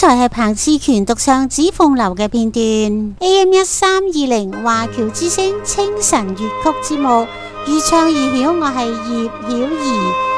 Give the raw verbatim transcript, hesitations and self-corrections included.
才係彭志權獨唱《紫鳳樓》嘅片段。A M 一三二零華僑之聲清晨粵曲節目，越唱越曉，我係葉曉儀。